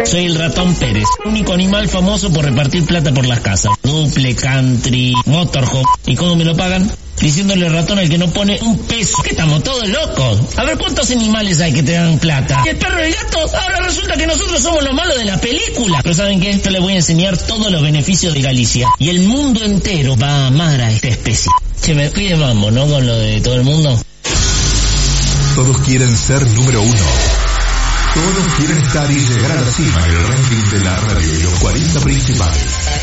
Soy el ratón Pérez, único animal famoso por repartir plata por las casas. Duple, country, motorhome. ¿Y cómo me lo pagan? Diciéndole ratón al que no pone un peso. ¿Qué estamos todos locos? A ver cuántos animales hay que te dan plata. ¿Y el perro y el gato? Ahora resulta que nosotros somos los malos de la película. Pero ¿saben qué? Yo les voy a enseñar todos los beneficios de Galicia. Y el mundo entero va a amar a esta especie. Che, me pide mambo, ¿no? Con lo de todo el mundo. Todos quieren ser número uno. Todos quieren estar y llegar a la cima en el ranking de la radio y los 40 principales.